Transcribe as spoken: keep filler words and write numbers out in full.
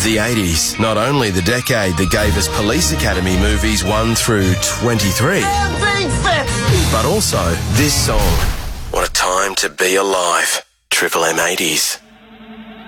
The eighties, not only the decade that gave us Police Academy movies one through twenty-three, but also this song. What a time to be alive. Triple M eighties.